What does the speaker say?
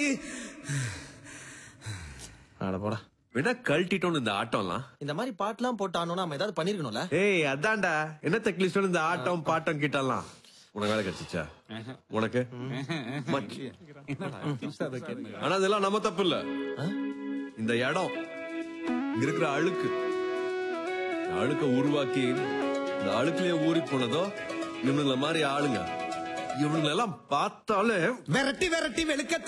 அட போடா. வேணா கழட்டிட்டோம் இந்த ஆட்டம்லாம். இந்த மாதிரி பாட்டுலாம் போட்டு ஆனோம்னா நம்ம ஏதாவது பண்ணிருக்கணும்ல. ஏய் அதான்டா என்ன தெக்லிஸ்டோம் இந்த ஆட்டம் பாட்டம் கிட்டலாம். உனக்கு வேலை கிடைச்சிச்சா? உனக்கு ஆனா இதெல்லாம் நம்ம தப்பு இல்ல. இந்த இடம் இங்க இருக்கிற அழுக்க உருவாக்கி இந்த அழுக்குலயே ஊறி போனதோ இவனுங்கள மாதிரி ஆளுங்க. இவனுங்களெல்லாம் பார்த்தாலே விரட்டி விரட்டி வெளுக்க